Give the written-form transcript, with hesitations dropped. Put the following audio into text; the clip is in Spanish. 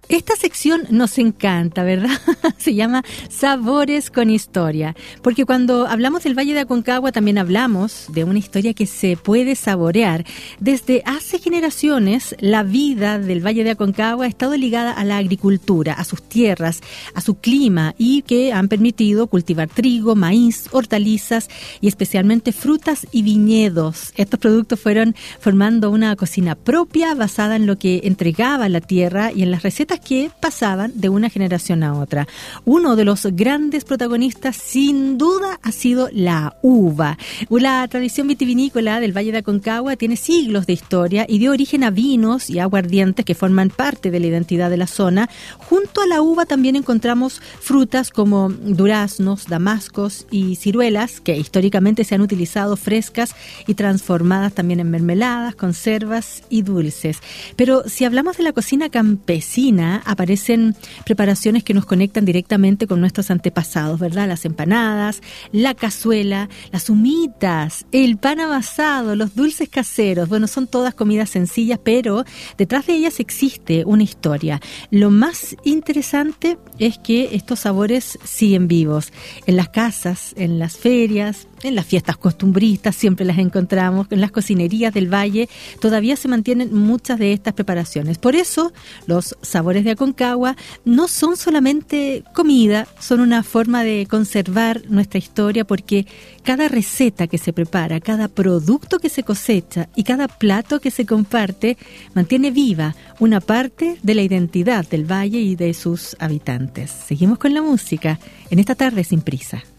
Esta sección nos encanta, ¿verdad? Se llama Sabores con Historia, porque cuando hablamos del Valle de Aconcagua también hablamos de una historia que se puede saborear. Desde hace generaciones, la vida del Valle de Aconcagua ha estado ligada a la agricultura, a sus tierras, a su clima, y que han permitido cultivar trigo, maíz, hortalizas y especialmente frutas y viñedos. Estos productos fueron formando una cocina propia basada en lo que entregaba la tierra y en las recetas que pasaban de una generación a otra. Uno de los grandes protagonistas, sin duda, ha sido la uva. La tradición vitivinícola del Valle de Aconcagua tiene siglos de historia y dio origen a vinos y aguardientes que forman parte de la identidad de la zona. Junto a la uva también encontramos frutas como duraznos, damascos y ciruelas, que históricamente se han utilizado frescas y transformadas también en mermeladas, conservas y dulces. Pero si hablamos de la cocina campesina, aparecen preparaciones que nos conectan directamente con nuestros antepasados, ¿verdad? Las empanadas, la cazuela, las humitas, el pan amasado, los dulces caseros. Bueno, son todas comidas sencillas, pero detrás de ellas existe una historia. Lo más interesante es que estos sabores siguen vivos. En las casas, en las ferias, en las fiestas costumbristas siempre las encontramos, en las cocinerías del valle todavía se mantienen muchas de estas preparaciones. Por eso los sabores de Aconcagua no son solamente comida, son una forma de conservar nuestra historia, porque cada receta que se prepara, cada producto que se cosecha y cada plato que se comparte mantiene viva una parte de la identidad del valle y de sus habitantes. Seguimos con la música en esta tarde sin prisa.